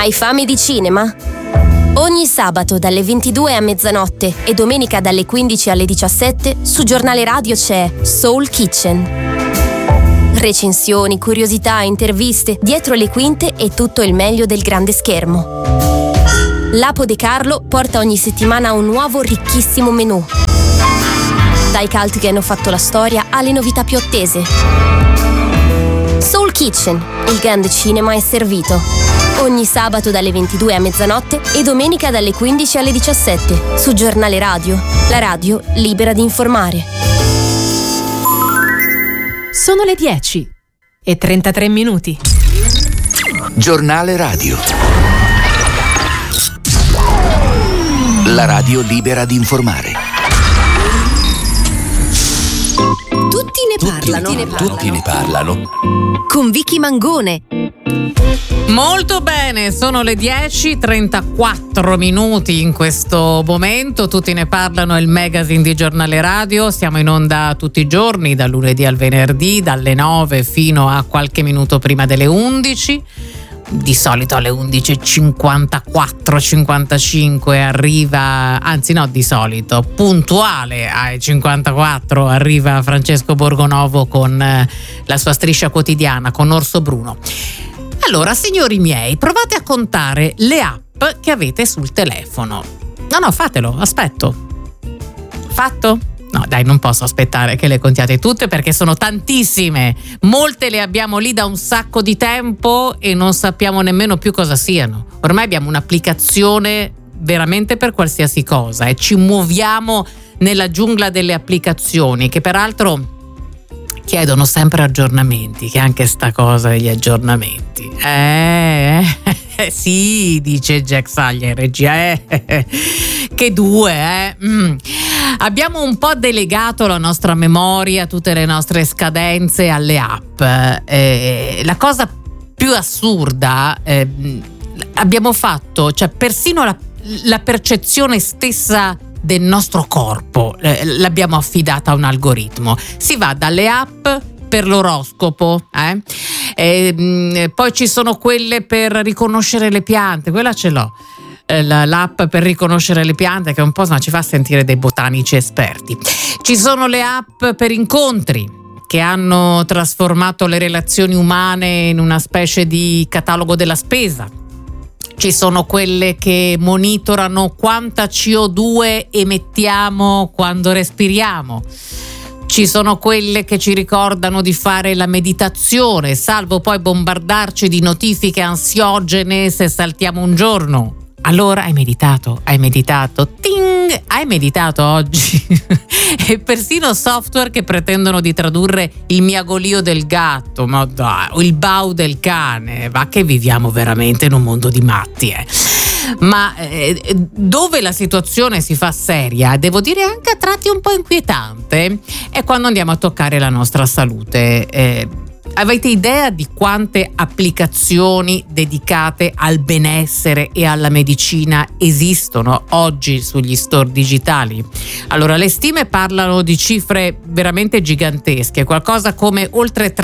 Hai fame di cinema? Ogni sabato dalle 22 a mezzanotte e domenica dalle 15 alle 17 su Giornale Radio c'è Soul Kitchen. Recensioni, curiosità, interviste, dietro le quinte e tutto il meglio del grande schermo. L'Apo De Carlo porta ogni settimana un nuovo ricchissimo menù. Dai cult che hanno fatto la storia alle novità più attese. Soul Kitchen, il grande cinema è servito. Ogni sabato dalle 22 a mezzanotte e domenica dalle 15 alle 17 su Giornale Radio, la radio libera di informare. Sono le 10:33. Giornale Radio. La radio libera di informare. Tutti ne parlano. Con Vicky Mangone. Molto bene, sono le 10:34 in questo momento. Tutti ne parlano, è il magazine di Giornale Radio. Siamo in onda tutti i giorni, dal lunedì al venerdì, dalle 9 fino a qualche minuto prima delle 11. Di solito alle 11:54-55 arriva, anzi no, di solito puntuale ai 54 arriva Francesco Borgonovo con la sua striscia quotidiana con Orso Bruno. Allora, signori miei, provate a contare le app che avete sul telefono. No, fatelo, aspetto. Fatto? No, dai, non posso aspettare che le contiate tutte perché sono tantissime. Molte le abbiamo lì da un sacco di tempo e non sappiamo nemmeno più cosa siano. Ormai abbiamo un'applicazione veramente per qualsiasi cosa e ci muoviamo nella giungla delle applicazioni che peraltro chiedono sempre aggiornamenti, che anche sta cosa degli aggiornamenti. Sì, dice Jack Saglia in regia, che due, Abbiamo un po' delegato la nostra memoria, tutte le nostre scadenze alle app. La cosa più assurda, abbiamo fatto, cioè persino la percezione stessa del nostro corpo l'abbiamo affidata a un algoritmo. Si va dalle app per l'oroscopo, poi ci sono quelle per riconoscere le piante, quella ce l'ho. L'app per riconoscere le piante che un po' ci fa sentire dei botanici esperti. Ci sono le app per incontri che hanno trasformato le relazioni umane in una specie di catalogo della spesa. Ci sono quelle che monitorano quanta CO2 emettiamo quando respiriamo. Ci sono quelle che ci ricordano di fare la meditazione, salvo poi bombardarci di notifiche ansiogene se saltiamo un giorno. Allora, hai meditato? Ting! Hai meditato oggi? E persino software che pretendono di tradurre il miagolio del gatto, ma dai, o il bau del cane, ma che viviamo veramente in un mondo di matti, Ma dove la situazione si fa seria, devo dire anche a tratti un po' inquietante, è quando andiamo a toccare la nostra salute. Avete idea di quante applicazioni dedicate al benessere e alla medicina esistono oggi sugli store digitali? Allora, le stime parlano di cifre veramente gigantesche, qualcosa come oltre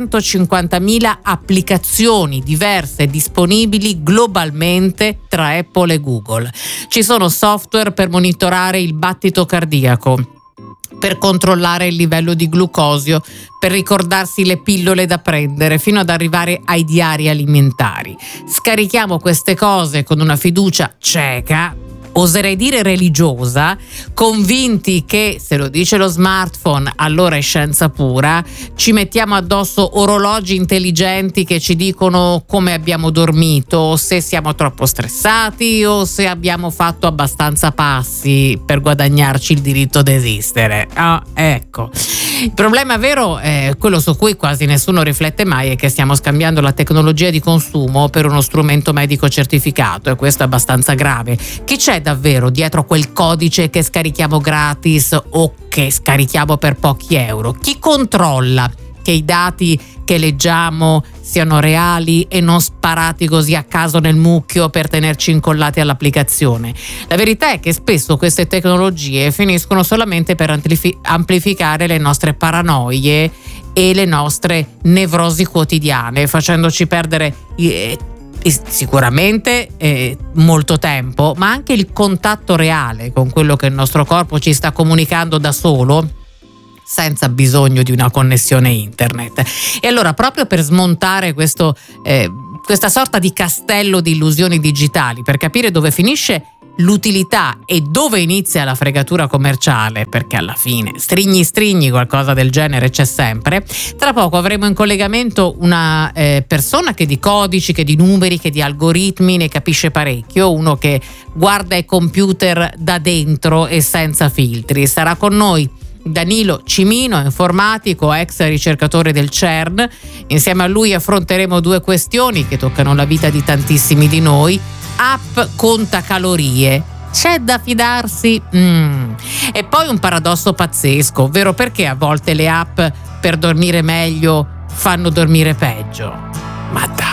350.000 applicazioni diverse disponibili globalmente tra Apple e Google. Ci sono software per monitorare il battito cardiaco, per controllare il livello di glucosio, per ricordarsi le pillole da prendere, fino ad arrivare ai diari alimentari. Scarichiamo queste cose con una fiducia cieca, oserei dire religiosa, convinti che se lo dice lo smartphone allora è scienza pura. Ci mettiamo addosso orologi intelligenti che ci dicono come abbiamo dormito, se siamo troppo stressati o se abbiamo fatto abbastanza passi per guadagnarci il diritto ad esistere. Ecco, il problema vero è quello su cui quasi nessuno riflette mai, è che stiamo scambiando la tecnologia di consumo per uno strumento medico certificato, e questo è abbastanza grave. Chi c'è davvero dietro quel codice che scarichiamo gratis o che scarichiamo per pochi euro? Chi controlla che i dati che leggiamo siano reali e non sparati così a caso nel mucchio per tenerci incollati all'applicazione? La verità è che spesso queste tecnologie finiscono solamente per amplificare le nostre paranoie e le nostre nevrosi quotidiane, facendoci perdere sicuramente molto tempo, ma anche il contatto reale con quello che il nostro corpo ci sta comunicando da solo, senza bisogno di una connessione internet. E allora, proprio per smontare questa sorta di castello di illusioni digitali, per capire dove finisce l'utilità e dove inizia la fregatura commerciale, perché alla fine stringi qualcosa del genere c'è sempre, tra poco avremo in collegamento una persona che di codici, che di numeri, che di algoritmi ne capisce parecchio, uno che guarda i computer da dentro e senza filtri. Sarà con noi Danilo Cimino, informatico, ex ricercatore del CERN. Insieme a lui affronteremo due questioni che toccano la vita di tantissimi di noi. App conta calorie, c'è da fidarsi? E poi un paradosso pazzesco, ovvero perché a volte le app per dormire meglio fanno dormire peggio. Ma dai!